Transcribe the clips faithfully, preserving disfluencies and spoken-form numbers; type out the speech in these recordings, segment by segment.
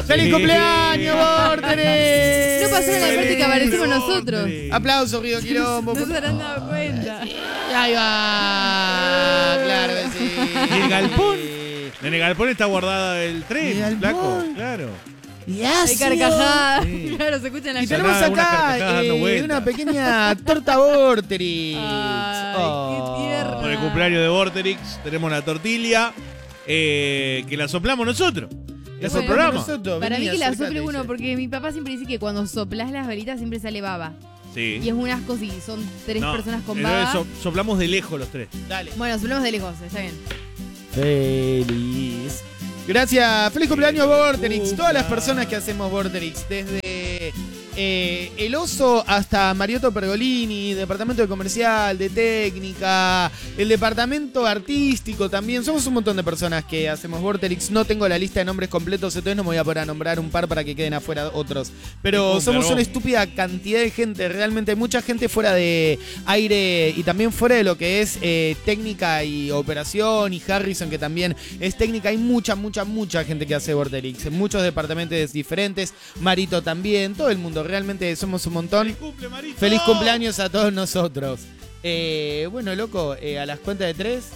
¡Feliz cumpleaños, Vorterix! No pasó en la parte que aparecimos nosotros. Aplausos, Río Quilombo. No se habrán dado cuenta. Ahí va. Claro que sí. ¿Y el galpón? En el galpón está guardada el tren, El flaco. galpón. Claro. Y Hay carcajadas. Sí. Claro, se escuchan las Y tenemos Sonaba unas acá carcajadas dando eh, vueltas. una pequeña torta Vorterix. Ay, Oh. qué tierna. Por el cumpleaños de Vorterix tenemos la tortilla eh, que la soplamos nosotros. Es el Bueno, programa. Nosotros, Para vení, mí que la acércate, sople uno, dice. porque mi papá siempre dice que cuando soplás las velitas siempre sale baba. Sí. Y es un asco si son tres No, personas con eh, baba. so- soplamos de lejos los tres. Dale. Bueno, soplamos de lejos, está bien. Feliz. Gracias. Feliz cumpleaños, Vorterix. Todas las personas que hacemos Vorterix, desde eh, el oso hasta Mariotto Pergolini, departamento de comercial, de técnica, el departamento artístico también. Somos un montón de personas que hacemos Vorterix. No tengo la lista de nombres completos, entonces no me voy a poder nombrar un par para que queden afuera otros. Pero Un somos carbón. una estúpida cantidad de gente. Realmente hay mucha gente fuera de aire y también fuera de lo que es eh, técnica y operación. Y Harrison, que también es técnica. Hay mucha, mucha, mucha gente que hace Vorterix. En muchos departamentos diferentes. Marito también. Todo el mundo. Realmente somos un montón. ¡Feliz cumple, Marito! Feliz cumpleaños a todos nosotros. Eh, bueno, loco, eh, a las cuentas de tres.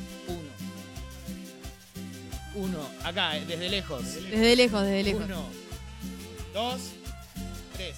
Uno. Uno. Acá, eh, desde lejos. Desde lejos, desde lejos. Uno. Dos. Tres.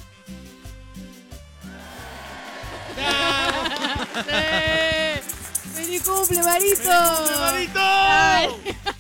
¡Sí! ¡Feliz cumple, Marito! ¡Marito! Ay.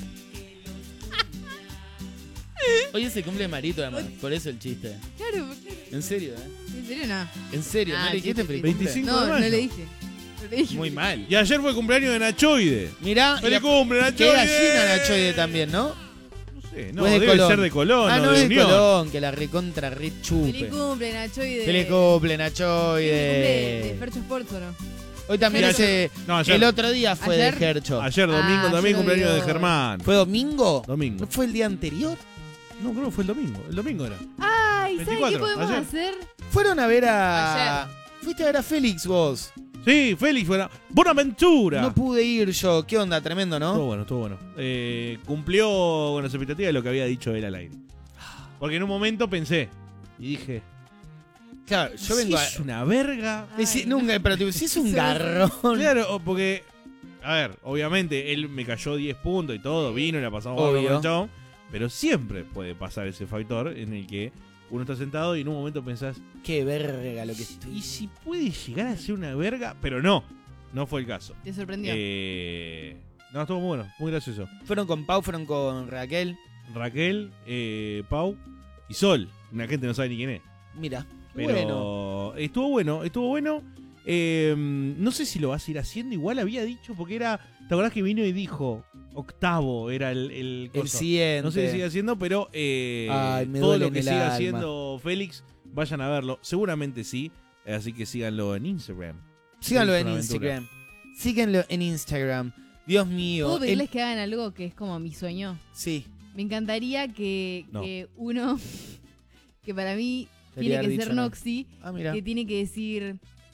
Hoy es el cumple de Marito, además. Por eso el chiste. Claro, claro. En serio, ¿eh? ¿En serio no? En serio, Ah, ¿no le dijiste sí, sí, feliz sí. cumple? veinticinco No, de no mayo. le dije. No le dije. Muy mal. Y ayer fue el cumpleaños de Nachoide. Mirá. ¡Feliz y- cumple, Qué Nachoide! gallina Nachoide también, ¿no? No sé, no, ¿O es de debe Colón? ser de Colón, Ah, no, no, de es de Unión. Colón, que la recontra re chupe. Feliz cumple, Nacho, y de... Feliz cumple, Feliz Nachoide. cumple de Fercho Sports, ¿o no? Hoy también Sí, ese. No, ayer. El otro día fue ¿Ayer? de Gercho. Ayer domingo Ah, también yo no cumpleaños de digo- Germán. ¿Fue domingo? Domingo. ¿No fue el día anterior? No, creo que fue el domingo. El domingo era. Ay, ¿saben qué veinticuatro, podemos ayer. hacer? Fueron a ver a. Ayer. Fuiste a ver a Félix vos. Sí, Félix fuera. ¡Buenaventura! No pude ir yo. ¿Qué onda? Tremendo, Estuvo ¿no? bueno, estuvo bueno. Eh, cumplió con las expectativas de lo que había dicho él al aire. Porque en un momento pensé y dije, Claro, yo si vengo a. es una verga. Ay, Si, no. nunca, pero tipo, si es un Sí. garrón. Claro, o porque, a ver, obviamente él me cayó diez puntos y todo, vino y la pasamos Obvio. bárbaro con el chabón, pero siempre puede pasar ese factor en el que uno está sentado y en un momento pensás, Qué verga lo que estoy. ¿y si puede llegar a ser una verga? Pero no, no fue el caso. Te sorprendió. Eh, no, estuvo muy bueno, muy gracioso. Fueron con Pau, fueron con Raquel. Raquel, eh, Pau y Sol. La gente no sabe ni quién es. Mira. Pero Bueno. estuvo bueno, estuvo bueno. Eh, no sé si lo vas a ir haciendo. Igual había dicho, porque era. ¿Te acordás que vino y dijo? Octavo era el. El, El coso. siguiente. No sé qué sigue haciendo, pero eh, Ay, me todo duele lo en que el siga alma. haciendo Félix, vayan a verlo. Seguramente sí. Así que síganlo en Instagram. Síganlo Félix en Buenaventura. Instagram. Síganlo en Instagram. Dios mío. ¿Puedo el- pedirles que hagan algo que es como mi sueño? Sí. Me encantaría que, No. que uno, que para mí Debería tiene que haber ser dicho no. Noxy, Ah, mira. que tiene que decir,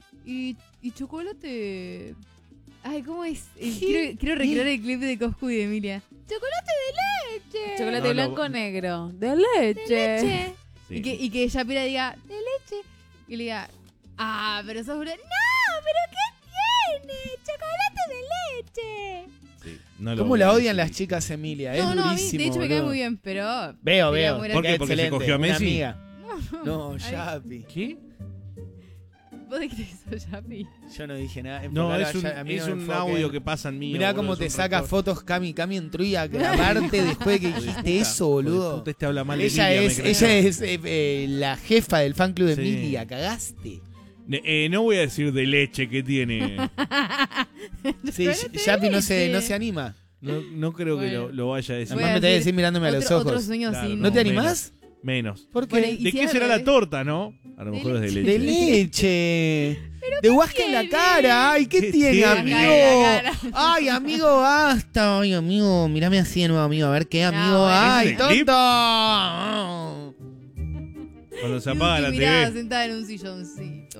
y, y chocolate... Ay, ¿cómo es? Eh, quiero, quiero recrear el clip de Coscu y de Emilia. ¡Chocolate de leche! Chocolate No, blanco no. negro. De leche. ¡Leche! Sí. Y que, y que Shapira diga, de leche. Y le diga, ah, pero sos... bro- ¡No! ¿Pero qué tiene? ¡Chocolate de leche! Sí, no lo ¿Cómo voy la a odian decir. las chicas Emilia? Es No, no, a mí durísimo. de hecho me cae boludo. muy bien, pero... Veo, sería veo. muy ¿Por qué? Qué ¿Porque se excelente, cogió a una Messi? amiga. No, No, Ay, Yapi. ¿Qué? ¿Vos de qué te hizo Yapi? Yo no dije nada. No, Enfocalo es un, a- a mí es no me un enfoquen. audio que pasan mío. Mirá boludo, cómo es te un saca record. fotos Cami. Cami entró y a grabarte después de que Hijo de dijiste puta, eso, hijo de boludo. puta, este habla mal de Ella Emilia, es, me ella crees. es eh, eh, la jefa del fan club de Sí. Emilia. Cagaste. Ne- eh, no voy a decir de leche que tiene. Sí, Chocolate de Yapi no se, leche. no se anima. No, no creo que Bueno. lo, lo vaya a decir. Voy Además a me tenés que decir decir mirándome a los Otro, ojos. otro sueño Claro, sin... ¿No te menos. animás? Menos. ¿Por qué? Bueno, y ¿De si qué es será al la revés. torta, no? A lo De mejor es de leche. leche. De leche. De Huasca en la tiene? cara. Ay, ¿qué, ¿Qué tiene, tiene? amigo? La cara. Ay, amigo, basta. Ay, amigo, mírame así de nuevo, amigo. A ver qué, amigo. bueno. Ay, ¿Ese clip? tonto. Cuando se Y apaga un la mirada T V. sentada en un silloncito. Ay.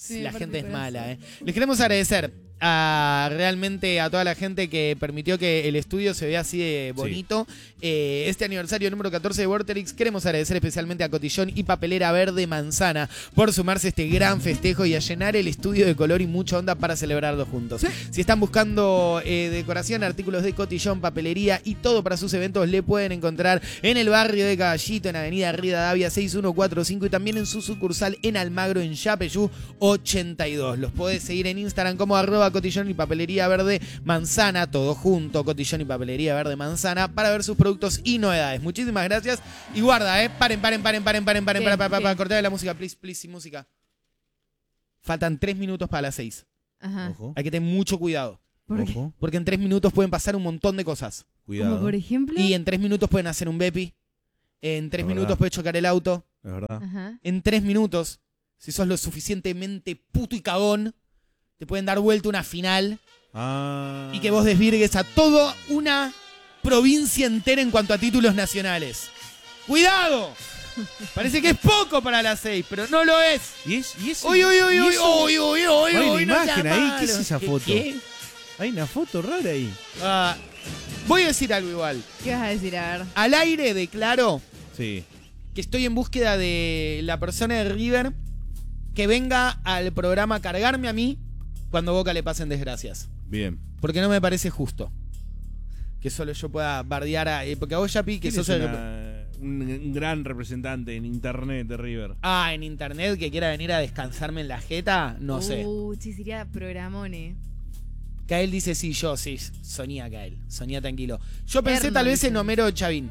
Sí, la aparte gente es del mala, corazón. ¿eh? Les queremos agradecer a realmente a toda la gente que permitió que el estudio se vea así de bonito. Eh, este aniversario número catorce de Vorterix, queremos agradecer especialmente a Cotillón y Papelera Verde Manzana por sumarse a este gran festejo y a llenar el estudio de color y mucha onda para celebrarlo juntos. Sí. Si están buscando eh, decoración, artículos de Cotillón, papelería y todo para sus eventos, le pueden encontrar en el barrio de Caballito, en Avenida Rivadavia seis uno cuatro cinco y también en su sucursal en Almagro, en Yapeyú ochenta y dos. Los podés seguir en Instagram como arroba Cotillón y Papelería Verde Manzana, todo junto, Cotillón y Papelería Verde Manzana, para ver sus productos y novedades. Muchísimas gracias. Y guarda, eh. Paren, paren, paren, paren, paren, paren, ¿Qué? para, para, para, para, ¿Qué? cortale la música, please, please, sin música. Faltan tres minutos para las seis. Ajá. Ojo, Hay que tener mucho cuidado, ¿Por qué? ojo, porque en tres minutos pueden pasar un montón de cosas. cuidado. Como por ejemplo. Y en tres minutos pueden hacer un bepi. En tres Es minutos verdad. puede chocar el auto. Es verdad. Ajá. En tres minutos, si sos lo suficientemente puto y cagón, te pueden dar vuelta una final Ah. y que vos desvirgues a toda una provincia entera en cuanto a títulos nacionales. ¡Cuidado! Parece que es poco para las seis, pero no lo es. ¿Y es, y es, ¡Uy, uy, uy, y uy, eso- uy, uy, uy, Hay una uy! no imagen seas ahí, malo. ¿qué es esa ¿Qué- foto? qué? Hay una foto rara ahí. Ah, voy a decir algo igual. ¿Qué vas a decir? A ver. Al aire declaro Sí. que estoy en búsqueda de la persona de River que venga al programa a cargarme a mí cuando Boca le pasen desgracias. Bien. Porque no me parece justo que solo yo pueda bardear a... eh, Porque a vos, Yapi, que ¿Quién sos es el... una- un, un gran representante en internet de River? Ah, en internet que quiera venir a descansarme en la jeta, no sé. Uh, sí, sería programone. Kael dice sí, yo sí, sonía Kael, sonía tranquilo. Yo pensé Herman tal vez dice. en Homero Chavín.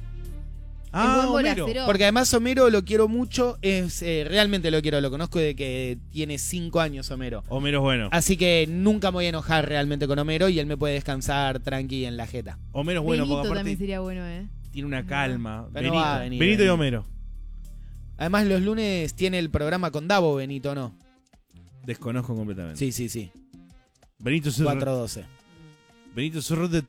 Ah, buen Homero. bolacero. Porque además Homero lo quiero mucho, es eh, realmente lo quiero, lo conozco de que tiene cinco años Homero. Homero es bueno. Así que nunca me voy a enojar realmente con Homero y él me puede descansar tranqui en la jeta. Homero es bueno Benito porque aparte también sería bueno, ¿eh? tiene una calma. Pero no Benito, va a venir, Benito y Benito. Homero. Además los lunes tiene el programa con Davo, Benito, ¿no? Desconozco completamente. Sí, sí, sí. Benito Cerro. cuatro doce. Benito Cerro de.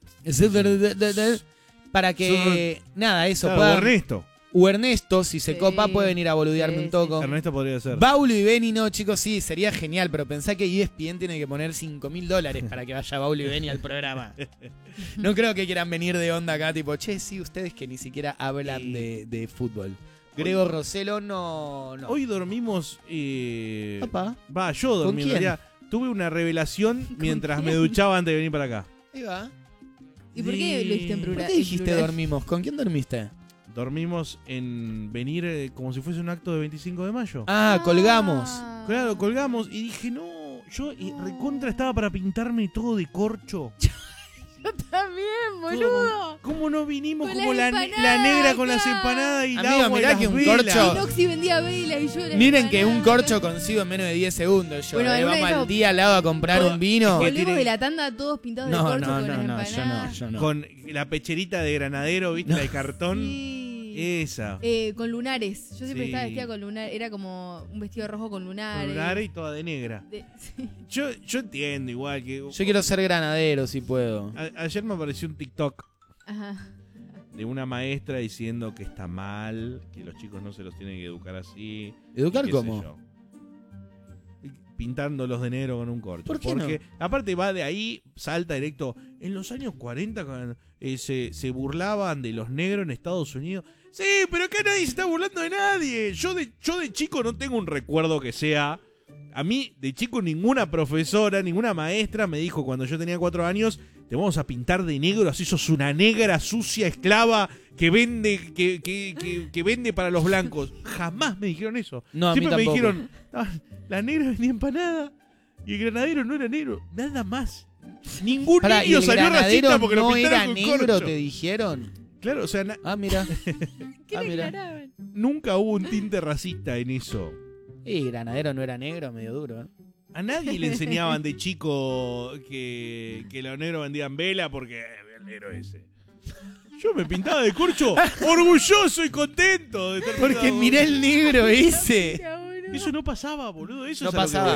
Para que, nada, eso, Claro, pueda... Ernesto. O Ernesto, si se Sí. copa, puede venir a boludearme Sí, un sí. toco. Ernesto podría ser. Baulo y Beni, no, chicos, sí, sería genial, pero pensá que E S P N tiene que poner cinco mil dólares para que vaya Baulo y Beni al programa. No creo que quieran venir de onda acá, tipo, che, sí, ustedes que ni siquiera hablan Sí. de, de fútbol. Grego Roselo, no, no. Hoy dormimos. Eh... Papá, Va, yo dormí. en quién? realidad. Tuve una revelación mientras me quién? duchaba antes de venir para acá. ahí va. ¿Y por qué lo dijiste en ¿Por plural? qué dijiste en plural? dormimos? ¿Con quién dormiste? Dormimos en venir eh, como si fuese un acto de veinticinco de mayo. Ah, colgamos. Ah. Claro, colgamos y dije, no, yo eh, recontra estaba para pintarme todo de corcho. Yo también, boludo. ¿Cómo no vinimos Con como las la, empanadas, la negra con las claro. empanadas y el Amigo, agua y mirá las que un velas? corcho- Y Noxy vendía velas y yo las Miren que un empanadas. corcho consigo en menos de diez segundos. Yo Bueno, eh, alguna vamos vez al no- día al lado a comprar Bueno, un vino. que Volvemos tiene- de la tanda todos pintados de No, corcho no, con no, las no, yo no, empanadas. yo no. Con la pecherita de granadero, ¿viste? La de cartón. Sí. Esa. Eh, con lunares. Yo siempre Sí. estaba vestida con lunares. Era como un vestido rojo con lunares. Con lunares y toda de negra. De- sí. Yo, yo entiendo igual que... Yo quiero ser granadero si puedo. A- ayer me apareció un TikTok Ajá. de una maestra diciendo que está mal, que los chicos no se los tienen que educar así. ¿Educar y qué sé cómo? yo. Pintándolos de negro con un corcho. ¿Por qué Porque aparte va de ahí, salta directo. En los años cuarenta cuando, eh, se, se burlaban de los negros en Estados Unidos. Sí, pero acá nadie se está burlando de nadie. Yo de, yo de chico no tengo un recuerdo que sea... A mí, de chico, ninguna profesora, ninguna maestra me dijo cuando yo tenía cuatro años, te vamos a pintar de negro, así sos una negra, sucia, esclava, que vende, que, que, que, que vende para los blancos. Jamás me dijeron eso. No, a mí Siempre me tampoco. dijeron, ah, la negra vendía empanada y el granadero no era negro. Nada más. Ningún Pará, ¿y niño el salió granadero racista porque lo no pintaron era con negro, corcho. te dijeron? Claro, o sea, na- Ah, mira. ¿Qué Ah, le mira. aclaraban? nunca hubo un tinte racista en eso. Y granadero no era negro, medio duro, ¿eh? A nadie le enseñaban de chico que, que los negros vendían vela porque eh, el negro ese. Yo me pintaba de corcho orgulloso y contento de estar Porque pintado. mirá el negro ese. Ya, bueno. Eso no pasaba, boludo. Eso No es a lo que pasaba. voy.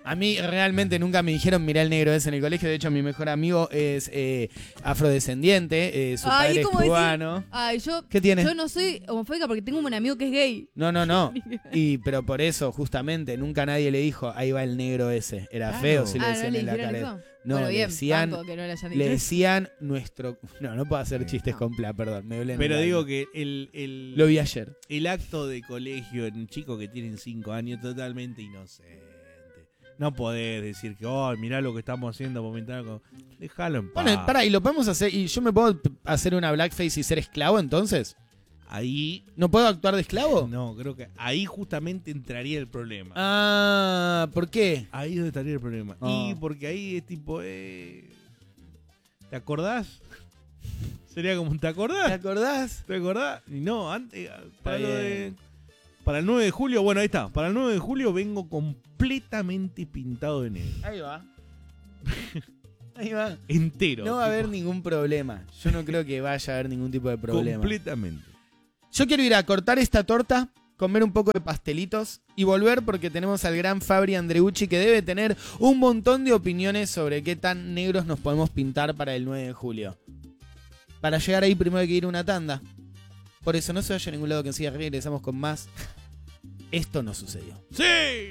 A mí realmente nunca me dijeron mirá el negro ese en el colegio. De hecho, mi mejor amigo es eh, afrodescendiente, eh, su Ay, padre es ¿cómo decir? cubano. Ay, yo, ¿Qué tiene? yo no soy homofóbica porque tengo un amigo que es gay. No, no, no. Y pero por eso, justamente, nunca nadie le dijo, ahí va el negro ese. Era Claro. feo si le Ah, ¿no decían le en la dijeron cara. eso? No, bueno, le bien, decían, banco que no le hayan le dicho. decían nuestro. No, no puedo hacer chistes con Pla, perdón. Me duele en Pero el digo alma. que el, el, Lo vi ayer. el acto de colegio en chicos que tienen cinco años totalmente inocente. No podés decir que, oh, mirá lo que estamos haciendo momentáneamente. Déjalo en paz. Bueno, pará, y lo podemos hacer. ¿Y yo me puedo p- hacer una blackface y ser esclavo entonces? Ahí, ¿No puedo actuar de esclavo? no, creo que ahí justamente entraría el problema. Ah, ¿por qué? Ahí es donde estaría el problema. Ah. Y porque ahí es tipo, eh, ¿te acordás? Sería como, ¿te ¿Te acordás? acordás? ¿Te acordás? Y no, antes, para lo bien. de... Para el nueve de julio, bueno, ahí está. Para el nueve de julio vengo completamente pintado de negro. Ahí va. Ahí va. Entero. No va a tipo, haber ningún problema. Yo no creo que vaya a haber ningún tipo de problema. completamente. Yo quiero ir a cortar esta torta, comer un poco de pastelitos y volver porque tenemos al gran Fabri Andreucci que debe tener un montón de opiniones sobre qué tan negros nos podemos pintar para el nueve de julio. Para llegar ahí primero hay que ir a una tanda. Por eso no se vaya a ningún lado que enseguida regresamos con más. Esto no sucedió. ¡Sí!